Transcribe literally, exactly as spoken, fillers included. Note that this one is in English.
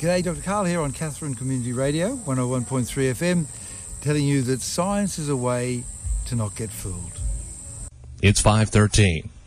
G'day, Doctor Karl here on Katherine Community Radio, one oh one point three F M, telling you that science is a way to not get fooled. It's five thirteen.